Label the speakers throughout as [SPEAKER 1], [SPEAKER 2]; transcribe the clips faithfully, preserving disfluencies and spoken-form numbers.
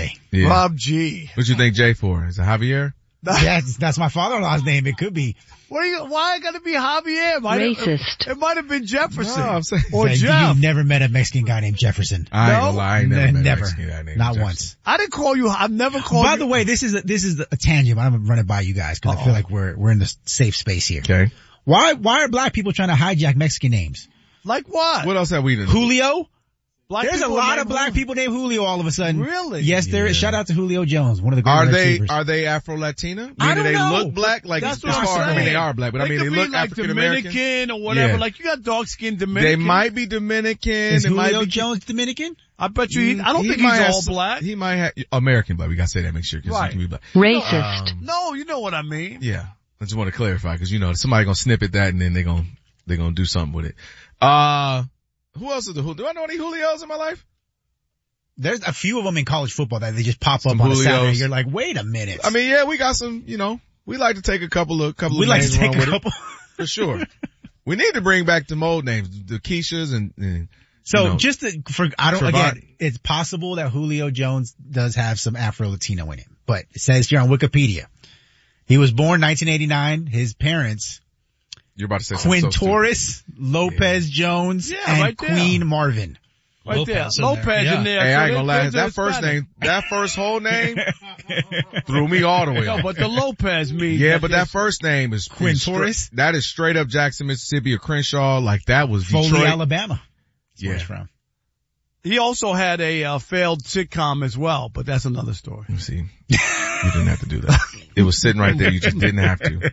[SPEAKER 1] J.
[SPEAKER 2] Yeah.
[SPEAKER 3] Rob G.
[SPEAKER 2] What you think J for? Is it Javier?
[SPEAKER 1] That's, that's my father-in-law's name. It could be.
[SPEAKER 3] What are you, why it gotta be Javier? Might
[SPEAKER 4] Racist.
[SPEAKER 3] Have, it might have been Jefferson.
[SPEAKER 2] No, I'm saying-
[SPEAKER 3] or
[SPEAKER 1] Like,
[SPEAKER 3] Jeff.
[SPEAKER 1] You've never met a Mexican guy named Jefferson.
[SPEAKER 2] I ain't
[SPEAKER 3] No?
[SPEAKER 2] gonna lie. I ain't never
[SPEAKER 1] Ne-
[SPEAKER 2] met a
[SPEAKER 1] never.
[SPEAKER 2] Mexican guy named
[SPEAKER 1] Not
[SPEAKER 2] Jefferson.
[SPEAKER 1] once.
[SPEAKER 3] I didn't call you, I've never called
[SPEAKER 1] By
[SPEAKER 3] you.
[SPEAKER 1] the way, this is a, this is a tangent, but I'm gonna run it by you guys because I feel like we're we're in the safe space here.
[SPEAKER 2] Okay.
[SPEAKER 1] Why why are black people trying to hijack Mexican names?
[SPEAKER 3] Like what?
[SPEAKER 2] What else have we done?
[SPEAKER 1] Julio?
[SPEAKER 3] Black
[SPEAKER 1] There's a
[SPEAKER 3] people
[SPEAKER 1] lot
[SPEAKER 3] named
[SPEAKER 1] of black
[SPEAKER 3] Julio.
[SPEAKER 1] people named Julio all of a sudden.
[SPEAKER 3] Really?
[SPEAKER 1] Yes, there is.
[SPEAKER 2] Yeah.
[SPEAKER 1] Shout out to Julio Jones, one of the great
[SPEAKER 2] Are
[SPEAKER 1] wide
[SPEAKER 2] they
[SPEAKER 1] receivers.
[SPEAKER 2] are they Afro-Latina? Meaning
[SPEAKER 1] I don't
[SPEAKER 2] they
[SPEAKER 1] know.
[SPEAKER 2] look black? Like
[SPEAKER 3] That's
[SPEAKER 2] as
[SPEAKER 3] what I'm
[SPEAKER 2] far, I mean,
[SPEAKER 3] saying.
[SPEAKER 2] they are black, but I mean,
[SPEAKER 3] could
[SPEAKER 2] they
[SPEAKER 3] be
[SPEAKER 2] look
[SPEAKER 3] like
[SPEAKER 2] African-American.
[SPEAKER 3] Dominican or whatever.
[SPEAKER 2] Yeah.
[SPEAKER 3] Like you got dark-skinned
[SPEAKER 2] They
[SPEAKER 3] Dominican.
[SPEAKER 2] might be Dominican.
[SPEAKER 1] Is
[SPEAKER 2] It might
[SPEAKER 1] Julio
[SPEAKER 2] be
[SPEAKER 1] Jones Dominican?
[SPEAKER 3] I bet you he, I don't
[SPEAKER 2] He
[SPEAKER 3] think
[SPEAKER 2] might
[SPEAKER 3] he's
[SPEAKER 2] have
[SPEAKER 3] all
[SPEAKER 2] some-
[SPEAKER 3] black.
[SPEAKER 2] He might have American black. We gotta say that, make sure, because
[SPEAKER 3] Right.
[SPEAKER 2] he can be black.
[SPEAKER 4] Racist.
[SPEAKER 2] Um,
[SPEAKER 3] No, you know what I mean.
[SPEAKER 2] yeah, I just want to clarify because you know somebody gonna snippet that and then they gonna they gonna do something with it. Uh, who else is the Julio? Do I know any Julios in my life?
[SPEAKER 1] There's a few of them in college football that they just pop
[SPEAKER 2] Some
[SPEAKER 1] up on a
[SPEAKER 2] Julios.
[SPEAKER 1] Saturday. You're like, wait a minute.
[SPEAKER 2] I mean, yeah, we got some. You know, we like to take a couple of couple
[SPEAKER 1] we
[SPEAKER 2] of
[SPEAKER 1] like
[SPEAKER 2] names
[SPEAKER 1] to take
[SPEAKER 2] run
[SPEAKER 1] a
[SPEAKER 2] with it,
[SPEAKER 1] couple.
[SPEAKER 2] for sure. We need to bring back the old names, the Keishas and. and
[SPEAKER 1] So
[SPEAKER 2] you know,
[SPEAKER 1] just to, for, I don't,
[SPEAKER 2] Trevon-
[SPEAKER 1] again, it's possible that Julio Jones does have some Afro-Latino in him, but it says here on Wikipedia, he was born nineteen eighty-nine. His parents,
[SPEAKER 2] you're about to say something so stupid.
[SPEAKER 1] Quintoris Lopez Jones
[SPEAKER 3] Yeah,
[SPEAKER 1] and
[SPEAKER 3] right there.
[SPEAKER 1] Queen Marvin.
[SPEAKER 3] Right
[SPEAKER 5] Lopez
[SPEAKER 3] there.
[SPEAKER 5] in
[SPEAKER 3] Lopez
[SPEAKER 5] there.
[SPEAKER 3] in there.
[SPEAKER 2] Hey,
[SPEAKER 3] So
[SPEAKER 2] I ain't
[SPEAKER 3] they-
[SPEAKER 2] gonna lie.
[SPEAKER 3] they're
[SPEAKER 2] That first
[SPEAKER 3] Hispanic.
[SPEAKER 2] name, that first whole name threw me all the way
[SPEAKER 3] No,
[SPEAKER 2] off.
[SPEAKER 3] but the Lopez means.
[SPEAKER 2] Yeah, but that first name is
[SPEAKER 1] Quintoris?
[SPEAKER 2] is stra- That is straight up Jackson, Mississippi or Crenshaw. Like that was
[SPEAKER 1] Foley,
[SPEAKER 2] Detroit.
[SPEAKER 1] Alabama. That's where
[SPEAKER 2] Yeah.
[SPEAKER 1] it's from.
[SPEAKER 3] He also had a uh, failed sitcom as well, but that's another story.
[SPEAKER 2] You see, you didn't have to do that. It was sitting right there. You just didn't have to.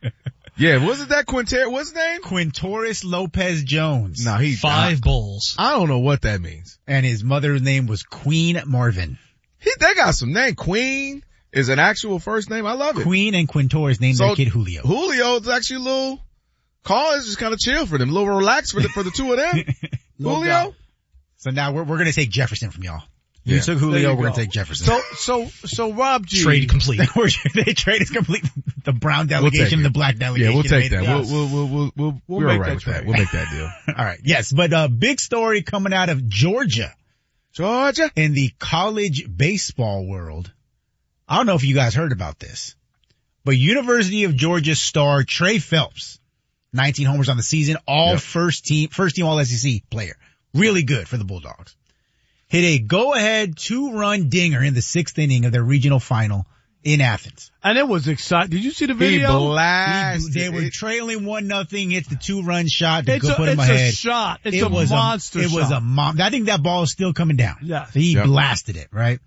[SPEAKER 2] Yeah, wasn't that Quinter? What's his name?
[SPEAKER 1] Quintoris Lopez Jones.
[SPEAKER 2] No, he
[SPEAKER 5] Five bowls.
[SPEAKER 2] I, I don't know what that means.
[SPEAKER 1] And his mother's name was Queen Marvin.
[SPEAKER 2] He, they got some name. Queen is an actual first name. I love it.
[SPEAKER 1] Queen and Quintoris named
[SPEAKER 2] So,
[SPEAKER 1] their kid Julio.
[SPEAKER 2] Julio's actually a little. Call is just kind of chill for them, a little relaxed for the for the two of them.
[SPEAKER 3] No
[SPEAKER 2] Julio.
[SPEAKER 3] doubt.
[SPEAKER 1] So now we're, we're gonna take Jefferson from y'all. You
[SPEAKER 2] Yeah.
[SPEAKER 1] took
[SPEAKER 3] There
[SPEAKER 1] Julio,
[SPEAKER 3] you
[SPEAKER 1] we're
[SPEAKER 3] go.
[SPEAKER 1] gonna take Jefferson.
[SPEAKER 3] So, so, so Rob G.
[SPEAKER 5] Trade complete.
[SPEAKER 1] the trade is complete. The brown
[SPEAKER 2] We'll take
[SPEAKER 1] delegation,
[SPEAKER 2] it.
[SPEAKER 1] the black delegation.
[SPEAKER 2] Yeah, we'll take
[SPEAKER 1] made
[SPEAKER 2] that.
[SPEAKER 1] it.
[SPEAKER 2] We'll,
[SPEAKER 3] Yes.
[SPEAKER 2] we'll, we'll, we'll, we'll,
[SPEAKER 3] We'll
[SPEAKER 2] we're
[SPEAKER 3] make
[SPEAKER 2] all right
[SPEAKER 3] that
[SPEAKER 2] with that.
[SPEAKER 3] trade.
[SPEAKER 2] We'll make that deal.
[SPEAKER 1] All right. Yes, but uh big story coming out of Georgia
[SPEAKER 2] Georgia.
[SPEAKER 1] in the college baseball world. I don't know if you guys heard about this, but University of Georgia star Trey Phelps, nineteen homers on the season, all
[SPEAKER 2] Yep.
[SPEAKER 1] first team, first team all S E C player. Really good for the Bulldogs. Hit a go-ahead two-run dinger in the sixth inning of their regional final in Athens.
[SPEAKER 3] And it was exciting. Did you see the
[SPEAKER 2] He
[SPEAKER 3] video?
[SPEAKER 2] blasted.
[SPEAKER 1] They were
[SPEAKER 2] it.
[SPEAKER 1] trailing one nothing. Hits the two-run shot to
[SPEAKER 3] It's
[SPEAKER 1] go
[SPEAKER 3] a,
[SPEAKER 1] put him
[SPEAKER 3] it's
[SPEAKER 1] ahead.
[SPEAKER 3] a shot. It's
[SPEAKER 1] it
[SPEAKER 3] a
[SPEAKER 1] was
[SPEAKER 3] monster
[SPEAKER 1] a, It
[SPEAKER 3] shot.
[SPEAKER 1] was a mom. I think that ball is still coming down.
[SPEAKER 3] Yes.
[SPEAKER 1] He
[SPEAKER 2] Yep.
[SPEAKER 1] blasted it, right?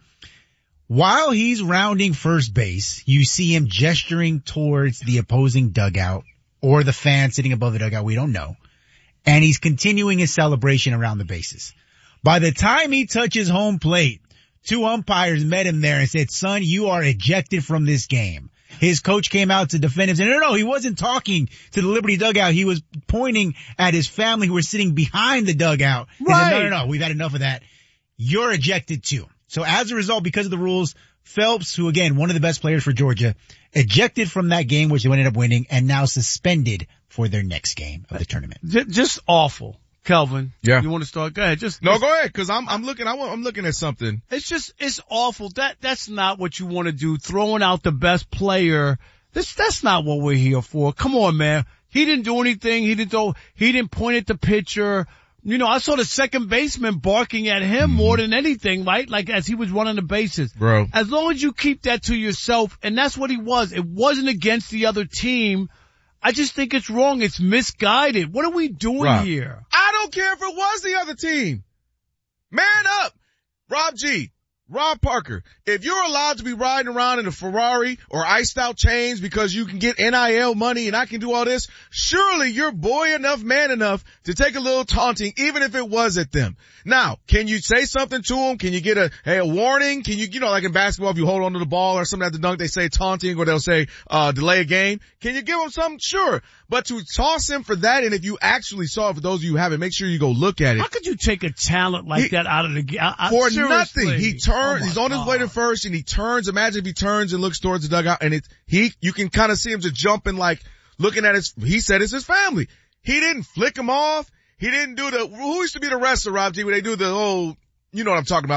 [SPEAKER 1] While he's rounding first base, you see him gesturing towards the opposing dugout or the fan sitting above the dugout. We don't know. And he's continuing his celebration around the bases. By the time he touches home plate, two umpires met him there and said, son, you are ejected from this game. His coach came out to defend him. Said, no, no, no, he wasn't talking to the Liberty dugout. He was pointing at his family who were sitting behind the dugout. He said, no,
[SPEAKER 3] Right.
[SPEAKER 1] no, no, we've had enough of that. You're ejected too. So as a result, because of the rules, Phelps, who again, one of the best players for Georgia, ejected from that game, which they ended up winning, and now suspended for their next game of the tournament.
[SPEAKER 3] J- just awful. Kelvin.
[SPEAKER 2] Yeah.
[SPEAKER 3] You want to start? Go ahead. Just
[SPEAKER 2] No, go ahead, cause I'm, I'm looking, I want, I'm looking at something.
[SPEAKER 3] It's just, it's awful. That, that's not what you want to do. Throwing out the best player. This, that's not what we're here for. Come on, man. He didn't do anything. He didn't throw, he didn't point at the pitcher. You know, I saw the second baseman barking at him
[SPEAKER 2] Mm-hmm.
[SPEAKER 3] more than anything, right? Like as he was running the bases.
[SPEAKER 2] Bro.
[SPEAKER 3] As long as you keep that to yourself, and that's what he was. It wasn't against the other team. I just think it's wrong. It's misguided. What are we doing
[SPEAKER 2] Rob.
[SPEAKER 3] here?
[SPEAKER 2] I don't care if it was the other team. Man up. Rob G. Rob Parker. If you're allowed to be riding around in a Ferrari or iced out chains because you can get N I L money and I can do all this, surely you're boy enough, man enough to take a little taunting, even if it was at them. Now, can you say something to them? Can you get a, hey, a warning? Can you, you know, like in basketball, if you hold on to the ball or something at the dunk, they say taunting or they'll say, uh, delay a game. Can you give them something? Sure. But to toss him for that, and if you actually saw it, for those of you who haven't, make sure you go look at it.
[SPEAKER 3] How could you take a talent like
[SPEAKER 2] He-
[SPEAKER 3] that out of the game?
[SPEAKER 2] For nothing. He turns,
[SPEAKER 3] Oh,
[SPEAKER 2] he's
[SPEAKER 3] my
[SPEAKER 2] on his way to
[SPEAKER 3] God.
[SPEAKER 2] first and he turns. Imagine if he turns and looks towards the dugout and it, he, you can kind of see him just jumping like looking at his, he said it's his family. He didn't flick him off. He didn't do the, who used to be the wrestler, Rob G, where they do the whole, you know what I'm talking about,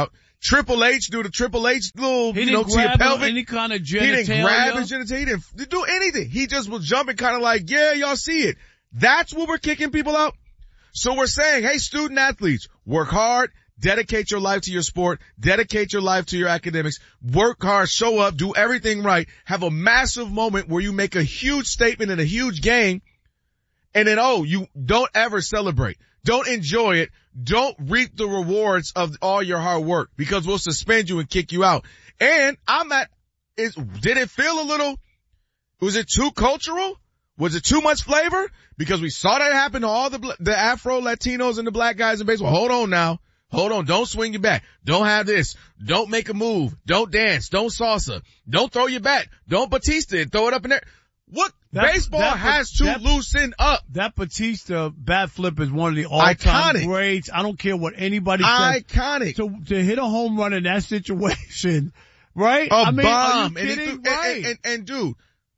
[SPEAKER 2] Triple H do the Triple H little,
[SPEAKER 3] He
[SPEAKER 2] you
[SPEAKER 3] didn't
[SPEAKER 2] know, to your
[SPEAKER 3] grab
[SPEAKER 2] pelvic.
[SPEAKER 3] any kind of genitalia.
[SPEAKER 2] He didn't grab his genitalia. He didn't do anything. He just was jumping kind of like, yeah, y'all see it. That's what we're kicking people out. So we're saying, hey, student athletes, work hard, dedicate your life to your sport, dedicate your life to your academics, work hard, show up, do everything right, have a massive moment where you make a huge statement in a huge game, and then, oh, you don't ever celebrate. Don't enjoy it. Don't reap the rewards of all your hard work because we'll suspend you and kick you out. And I'm at, is, did it feel a little, was it too cultural? Was it too much flavor? Because we saw that happen to all the, the Afro Latinos and the black guys in baseball. Hold on now. Hold on. Don't swing your bat. Don't have this. Don't make a move. Don't dance. Don't salsa. Don't throw your bat. Don't Batista and throw it up in there. What?
[SPEAKER 3] That,
[SPEAKER 2] baseball
[SPEAKER 3] that,
[SPEAKER 2] has to
[SPEAKER 3] that,
[SPEAKER 2] loosen up.
[SPEAKER 3] That Batista bat flip is one of the all-time
[SPEAKER 2] Iconic.
[SPEAKER 3] greats. I don't care what anybody
[SPEAKER 2] Iconic.
[SPEAKER 3] says. To, to hit a home run in that situation, right?
[SPEAKER 2] A
[SPEAKER 3] I mean,
[SPEAKER 2] bomb.
[SPEAKER 3] are you kidding?
[SPEAKER 2] And,
[SPEAKER 3] right.
[SPEAKER 2] and, and, and dude,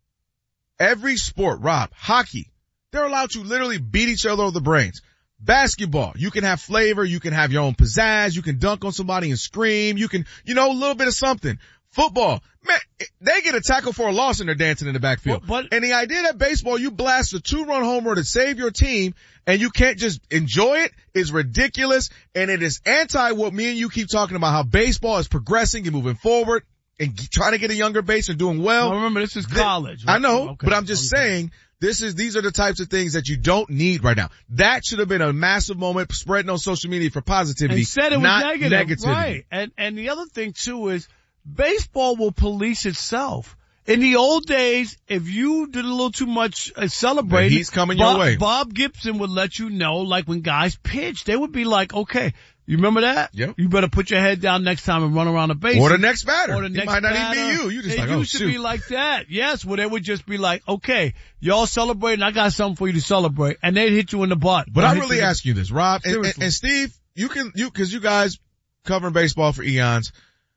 [SPEAKER 2] every sport, Rob, hockey, they're allowed to literally beat each other over the brains. Basketball, you can have flavor, you can have your own pizzazz, you can dunk on somebody and scream, you can, you know, a little bit of something. Football, man, they get a tackle for a loss and they're dancing in the backfield.
[SPEAKER 3] But, but,
[SPEAKER 2] and the idea that baseball, you blast a two-run homer to save your team and you can't just enjoy it is ridiculous, and it is anti what me and you keep talking about, how baseball is progressing and moving forward and trying to get a younger base and doing well.
[SPEAKER 3] well remember, this is college.
[SPEAKER 2] Right? I know,
[SPEAKER 3] okay.
[SPEAKER 2] but I'm just okay. saying, this is, these are the types of things that you don't need right now. That should have been a massive moment spreading on social media for positivity.
[SPEAKER 3] And said it was
[SPEAKER 2] not
[SPEAKER 3] negative,
[SPEAKER 2] negativity.
[SPEAKER 3] right? And, and the other thing too is baseball will police itself. In the old days, if you did a little too much uh, celebrating,
[SPEAKER 2] he's coming
[SPEAKER 3] Bob,
[SPEAKER 2] your way.
[SPEAKER 3] Bob Gibson would let you know, like when guys pitch, they would be like, okay, you remember that?
[SPEAKER 2] Yep.
[SPEAKER 3] You better put your head down next time and run around the base.
[SPEAKER 2] Or the next batter.
[SPEAKER 3] Or the next
[SPEAKER 2] it might not
[SPEAKER 3] batter.
[SPEAKER 2] even be you. You just
[SPEAKER 3] it
[SPEAKER 2] like,
[SPEAKER 3] used
[SPEAKER 2] oh,
[SPEAKER 3] to
[SPEAKER 2] shoot.
[SPEAKER 3] be like that. Yes, where they would just be like, okay, y'all celebrating, I got something for you to celebrate. And they'd hit you in the butt.
[SPEAKER 2] But
[SPEAKER 3] I
[SPEAKER 2] I really ask you this, Rob, and, and, and Steve, you can, you, cause you guys covering baseball for eons.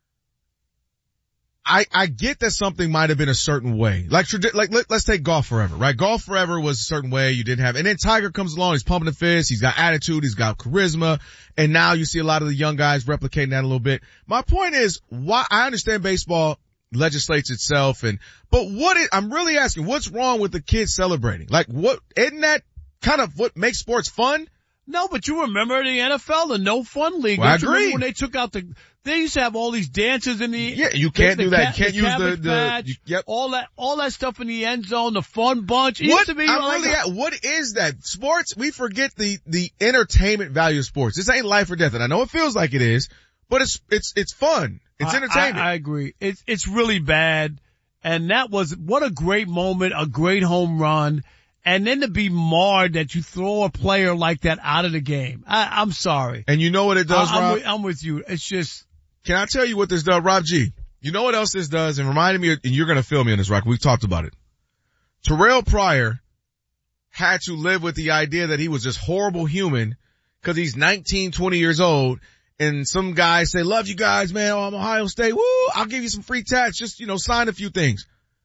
[SPEAKER 2] I, I get that something might have been a certain way. Like, like, let, let's take Golf Forever, right? Golf Forever was a certain way you didn't have, and then Tiger comes along, he's pumping the fist, he's got attitude, he's got charisma, and now you see a lot of the young guys replicating that a little bit. My point is, why, I understand baseball legislates itself and, but what is, I'm really asking, what's wrong with the kids celebrating? Like, what, isn't that kind of what makes sports fun?
[SPEAKER 3] No, but you remember the N F L, the no fun league.
[SPEAKER 2] Well, I
[SPEAKER 3] Don't you remember
[SPEAKER 2] agree.
[SPEAKER 3] when they took out the, they used to have all these dances in the,
[SPEAKER 2] Yeah, you can't
[SPEAKER 3] the,
[SPEAKER 2] do
[SPEAKER 3] the
[SPEAKER 2] that.
[SPEAKER 3] Ca-
[SPEAKER 2] You can't
[SPEAKER 3] the
[SPEAKER 2] use the,
[SPEAKER 3] cabbage
[SPEAKER 2] the,
[SPEAKER 3] patch,
[SPEAKER 2] you, yep.
[SPEAKER 3] all that, all that stuff in the end zone, the fun bunch. It
[SPEAKER 2] What,
[SPEAKER 3] used to be
[SPEAKER 2] I'm
[SPEAKER 3] like
[SPEAKER 2] really at, what is that? Sports, we forget the, the entertainment value of sports. This ain't life or death, and I know it feels like it is, but it's, it's, it's fun. It's
[SPEAKER 3] I-
[SPEAKER 2] entertainment.
[SPEAKER 3] I, I agree. It's, it's really bad. And that was, what a great moment, a great home run. And then to be marred that you throw a player like that out of the game. I, I'm sorry.
[SPEAKER 2] And you know what it does,
[SPEAKER 3] I, I'm,
[SPEAKER 2] Rob?
[SPEAKER 3] with, I'm with you. It's just,
[SPEAKER 2] Can I tell you what this does, Rob G? You know what else this does? And reminded me, of, and you're going to feel me on this, Rock. We've talked about it. Terrell Pryor had to live with the idea that he was this horrible human because he's nineteen, twenty years old. And some guys say, love you guys, man. Oh, I'm Ohio State. Woo! I'll give you some free tats. Just, you know, sign a few things.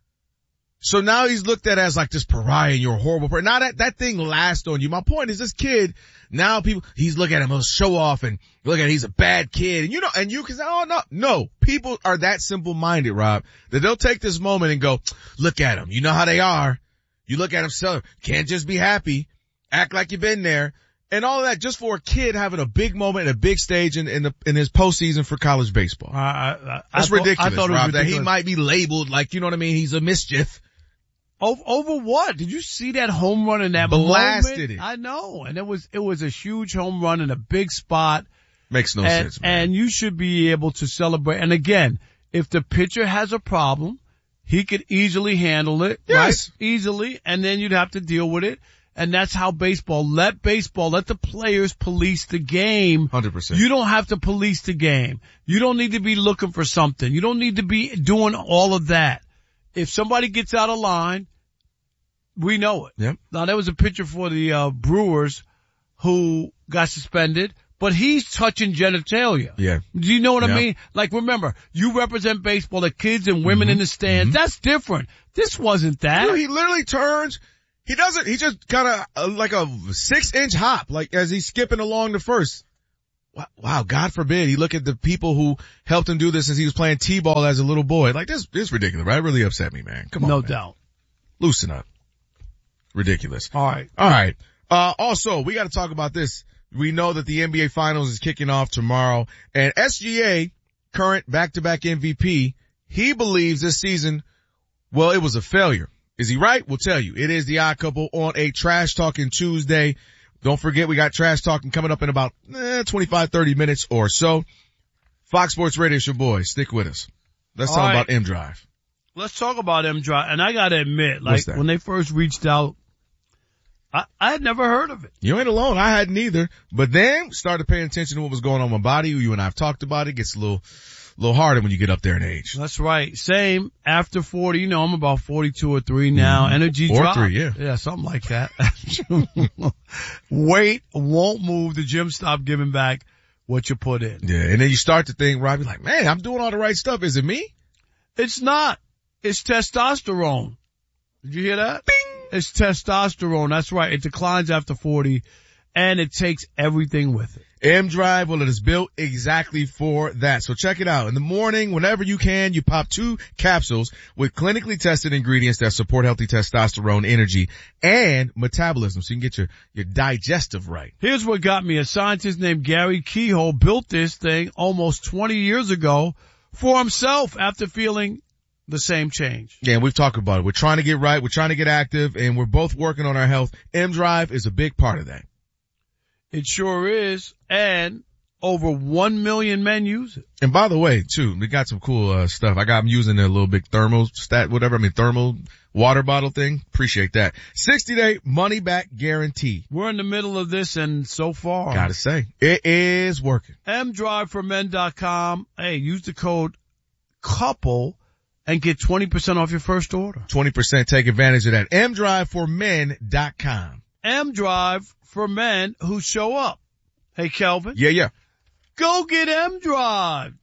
[SPEAKER 2] So now he's looked at as like this pariah and you're a horrible person. Now that, that thing lasts on you. My point is this kid, now people, he's looking at him, he'll show off and look at, he's a bad kid. And you know, and you can say, oh no, no, people are that simple minded, Rob, that they'll take this moment and go, look at them. You know how they are. You look at them, so can't just be happy, act like you've been there. And all of that just for a kid having a big moment and a big stage in, in the, in his postseason for college baseball.
[SPEAKER 3] I, I,
[SPEAKER 2] That's
[SPEAKER 3] I
[SPEAKER 2] ridiculous,
[SPEAKER 3] thought, I thought it was
[SPEAKER 2] Rob,
[SPEAKER 3] ridiculous.
[SPEAKER 2] that he might be labeled like, you know what I mean? He's a mischief.
[SPEAKER 3] Over, over what? Did you see that home run in that
[SPEAKER 2] Blasted
[SPEAKER 3] moment?
[SPEAKER 2] it.
[SPEAKER 3] I know. And it was, it was a huge home run in a big spot.
[SPEAKER 2] Makes no
[SPEAKER 3] and,
[SPEAKER 2] sense, man.
[SPEAKER 3] And you should be able to celebrate. And again, if the pitcher has a problem, he could easily handle it.
[SPEAKER 2] Yes.
[SPEAKER 3] Right? Easily. And then you'd have to deal with it. And that's how baseball, let baseball, let the players police the game.
[SPEAKER 2] one hundred percent.
[SPEAKER 3] You don't have to police the game. You don't need to be looking for something. You don't need to be doing all of that. If somebody gets out of line, we know it.
[SPEAKER 2] Yep.
[SPEAKER 3] Now there was a pitcher for the uh, Brewers who got suspended, but he's touching genitalia.
[SPEAKER 2] Yeah.
[SPEAKER 3] Do you know what
[SPEAKER 2] Yeah.
[SPEAKER 3] I mean? Like remember, you represent baseball, the kids and women
[SPEAKER 2] Mm-hmm.
[SPEAKER 3] in the stands.
[SPEAKER 2] Mm-hmm.
[SPEAKER 3] That's different. This wasn't that.
[SPEAKER 2] Dude, he literally turns. He doesn't, he just kind of uh, like a six inch hop, like as he's skipping along the first. wow, God forbid he look at the people who helped him do this since he was playing T-ball as a little boy. Like, this, this is ridiculous, right? It really upset me, man. Come on,
[SPEAKER 3] No
[SPEAKER 2] man.
[SPEAKER 3] doubt.
[SPEAKER 2] Loosen up. Ridiculous.
[SPEAKER 3] All right.
[SPEAKER 2] All right. Uh, also, we got to talk about this. We know that the N B A Finals is kicking off tomorrow, and S G A, current back-to-back M V P, he believes this season, well, it was a failure. Is he right? We'll tell you. It is the Odd Couple on a Trash Talking Tuesday. Don't forget, we got Trash Talking coming up in about eh, twenty-five, thirty minutes or so. Fox Sports Radio, it's your boy. Stick with us. Let's
[SPEAKER 3] All
[SPEAKER 2] talk
[SPEAKER 3] right.
[SPEAKER 2] about M-Drive.
[SPEAKER 3] Let's talk about M-Drive. And I got to admit, like, when they first reached out, I, I had never heard of it.
[SPEAKER 2] You ain't alone. I hadn't either. But then started paying attention to what was going on in my body. You and I have talked about it. It gets a little, little harder when you get up there in age.
[SPEAKER 3] That's right. Same after forty. You know, I'm about forty-two or three now. Mm-hmm. Energy
[SPEAKER 2] or
[SPEAKER 3] drop.
[SPEAKER 2] three, yeah.
[SPEAKER 3] Yeah, something like that. Weight won't move. The gym stopped giving back what you put in.
[SPEAKER 2] Yeah. And then you start to think, Robbie, like, man, I'm doing all the right stuff. Is it me?
[SPEAKER 3] It's not. It's testosterone. Did you hear that?
[SPEAKER 2] Bing!
[SPEAKER 3] It's testosterone. That's right. It declines after forty, and it takes everything with it.
[SPEAKER 2] M-Drive, well, it is built exactly for that. So check it out. In the morning, whenever you can, you pop two capsules with clinically tested ingredients that support healthy testosterone, energy, and metabolism, so you can get your, your digestive right.
[SPEAKER 3] Here's what got me. A scientist named Gary Kehoe built this thing almost twenty years ago for himself after feeling the same change.
[SPEAKER 2] Yeah, and we've talked about it. We're trying to get right. We're trying to get active, and we're both working on our health. M-Drive is a big part of that.
[SPEAKER 3] It sure is. And over one million men use it.
[SPEAKER 2] And by the way, too, we got some cool uh, stuff. I got them using a little big thermal stat, whatever. I mean, thermal water bottle thing. Appreciate that. sixty day money back guarantee.
[SPEAKER 3] We're in the middle of this, and so far,
[SPEAKER 2] Gotta say, it is working.
[SPEAKER 3] M drive for men dot com. Hey, use the code COUPLE and get twenty percent off your first order.
[SPEAKER 2] twenty percent. Take advantage of that. M drive for men dot com.
[SPEAKER 3] M-Drive for men who show up. Hey, Kelvin.
[SPEAKER 2] Yeah, yeah.
[SPEAKER 3] Go get M-Drive.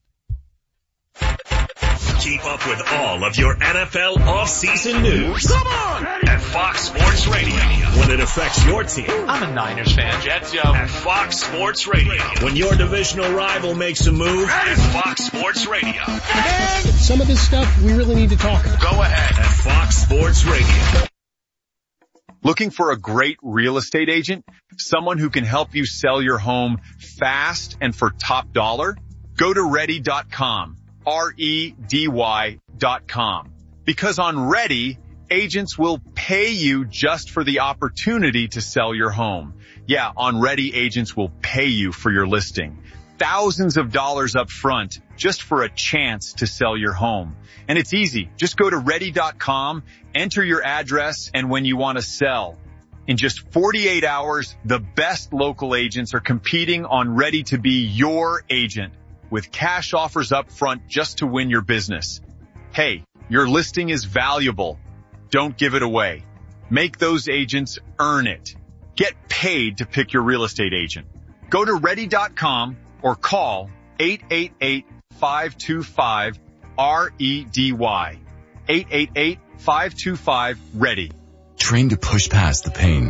[SPEAKER 4] Keep up with all of your N F L off-season news.
[SPEAKER 2] Come on!
[SPEAKER 4] At Fox Sports Radio. When it affects your team.
[SPEAKER 5] I'm a Niners fan, Jets, yo.
[SPEAKER 4] At Fox Sports Radio. When your divisional rival makes a move. At Fox Sports Radio.
[SPEAKER 6] And some of this stuff we really need to talk about.
[SPEAKER 4] Go ahead. At Fox Sports Radio.
[SPEAKER 7] Looking for a great real estate agent? Someone who can help you sell your home fast and for top dollar? Go to ready dot com. R E D Y dot com. Because on Ready, agents will pay you just for the opportunity to sell your home. Yeah, on Ready, agents will pay you for your listing. Thousands of dollars up front just for a chance to sell your home. And it's easy. Just go to ready dot com, enter your address, and when you want to sell. In just forty-eight hours, the best local agents are competing on Ready to be your agent with cash offers up front just to win your business. Hey, your listing is valuable. Don't give it away. Make those agents earn it. Get paid to pick your real estate agent. Go to ready dot com or call eight eight eight, five two five, R E D Y. eight eight eight, five two five, READY.
[SPEAKER 8] Trained to push past the pain.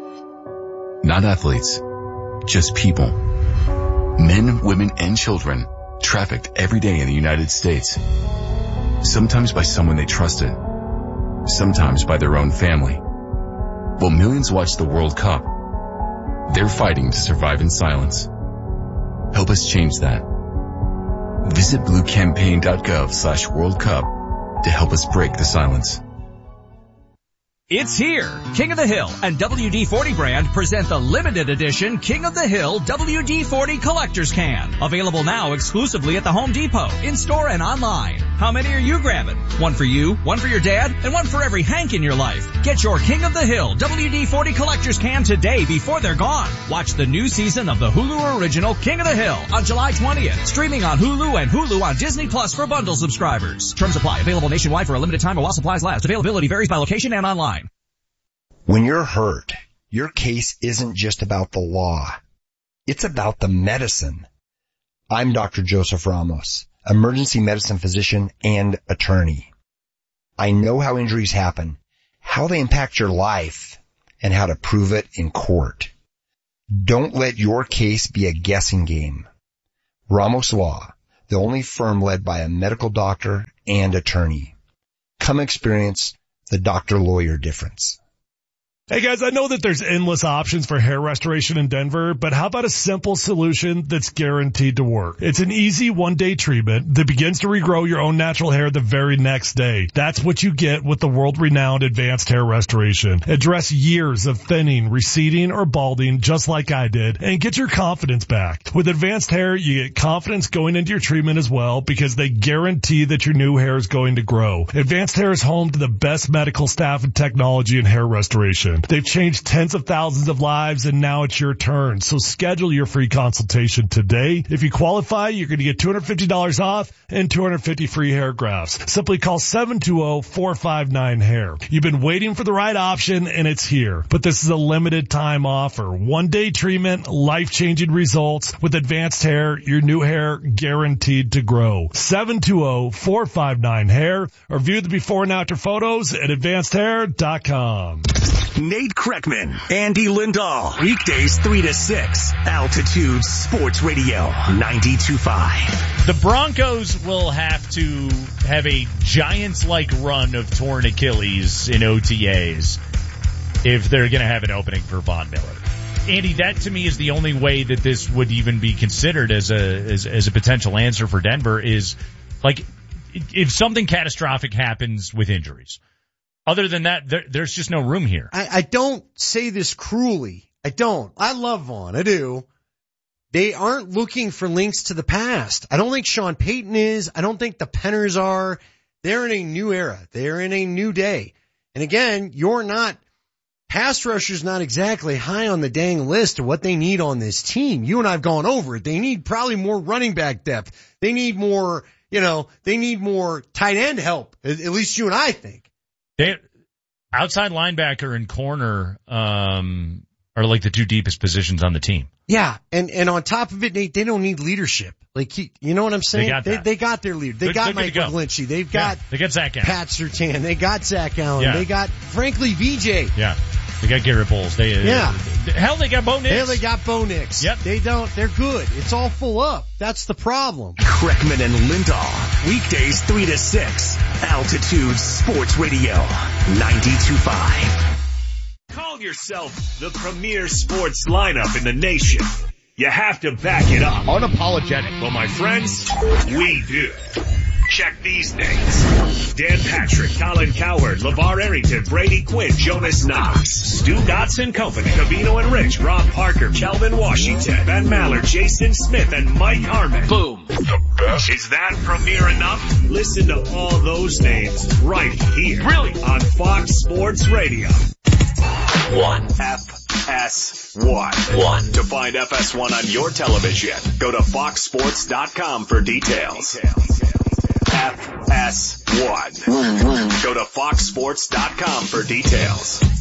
[SPEAKER 8] Not athletes, just people. Men, women, and children trafficked every day in the United States. Sometimes by someone they trusted. Sometimes by their own family. While millions watch the World Cup, they're fighting to survive in silence. Help us change that. Visit blue campaign dot gov slash World Cup to help us break the silence.
[SPEAKER 9] It's here. King of the Hill and W D forty brand present the limited edition King of the Hill W D forty Collector's Can. Available now exclusively at the Home Depot, in-store and online. How many are you grabbing? One for you, one for your dad, and one for every Hank in your life. Get your King of the Hill W D forty Collector's Can today before they're gone. Watch the new season of the Hulu original King of the Hill on July twentieth. Streaming on Hulu and Hulu on Disney Plus for bundle subscribers. Terms apply. Available nationwide for a limited time while supplies last. Availability varies by location and online.
[SPEAKER 10] When you're hurt, your case isn't just about the law. It's about the medicine. I'm Doctor Joseph Ramos, emergency medicine physician and attorney. I know how injuries happen, how they impact your life, and how to prove it in court. Don't let your case be a guessing game. Ramos Law, the only firm led by a medical doctor and attorney. Come experience the doctor-lawyer difference.
[SPEAKER 11] Hey guys, I know that there's endless options for hair restoration in Denver, but how about a simple solution that's guaranteed to work? It's an easy one-day treatment that begins to regrow your own natural hair the very next day. That's what you get with the world-renowned Advanced Hair Restoration. Address years of thinning, receding, or balding just like I did, and get your confidence back. With Advanced Hair, you get confidence going into your treatment as well because they guarantee that your new hair is going to grow. Advanced Hair is home to the best medical staff and technology in hair restoration. They've changed tens of thousands of lives, and now it's your turn. So schedule your free consultation today. If you qualify, you're going to get two hundred fifty dollars off and two hundred fifty free hair grafts. Simply call seven two zero, four five nine, hair. You've been waiting for the right option, and it's here. But this is a limited time offer. One-day treatment, life-changing results. With Advanced Hair, your new hair guaranteed to grow. seven two zero, four five nine, hair, or view the before and after photos at advanced hair dot com.
[SPEAKER 4] Nate Kreckman, Andy Lindahl, weekdays three to six, Altitude Sports Radio, ninety-two point five.
[SPEAKER 12] The Broncos will have to have a Giants-like run of torn Achilles in O T As if they're going to have an opening for Von Miller. Andy, that to me is the only way that this would even be considered as a as, as a potential answer for Denver is, like, if something catastrophic happens with injuries. Other than that, there, there's just no room here.
[SPEAKER 13] I, I don't say this cruelly. I don't. I love Vaughn. I do. They aren't looking for links to the past. I don't think Sean Payton is. I don't think the Penners are. They're in a new era. They're in a new day. And again, you're not, pass rusher's not exactly high on the dang list of what they need on this team. You and I have gone over it. They need probably more running back depth. They need more, you know, they need more tight end help. At, at least you and I think.
[SPEAKER 12] They, outside linebacker and corner um, are like the two deepest positions on the team.
[SPEAKER 13] Yeah, and and on top of it, Nate, they don't need leadership. Like, he, you know what I'm saying?
[SPEAKER 12] They got,
[SPEAKER 13] they, they got their leader. They
[SPEAKER 12] they're,
[SPEAKER 13] got
[SPEAKER 12] they're
[SPEAKER 13] Mike McGlinchey. They've got
[SPEAKER 12] yeah, they got Zach Allen.
[SPEAKER 13] Pat Surtain. They got Zach Allen.
[SPEAKER 12] Yeah.
[SPEAKER 13] They got, frankly, V J.
[SPEAKER 12] Yeah. They got Garrett Bowles. They,
[SPEAKER 13] yeah.
[SPEAKER 12] Uh, hell, they got Bo Nix.
[SPEAKER 13] Hell, they got Bo Nix.
[SPEAKER 12] Yep.
[SPEAKER 13] They don't, they're good. It's all full up. That's the problem.
[SPEAKER 4] Kreckman and Lindahl, weekdays three to six, Altitude Sports Radio, ninety-two point five. Call yourself the premier sports lineup in the nation. You have to back it up.
[SPEAKER 2] Unapologetic.
[SPEAKER 4] Well, my friends, we do. Check these names. Dan Patrick, Colin Cowherd, LeVar Arrington, Brady Quinn, Jonas Knox, Stu Dotson Company, Cavino and Rich, Rob Parker, Kelvin Washington, Ben Maller, Jason Smith, and Mike Harmon. Boom. The best. Is that premier enough? Listen to all those names right here. Really? On Fox Sports Radio. One. F S one. One. To find F S one on your television, go to fox sports dot com for details. F S one. Go to fox sports dot com for details.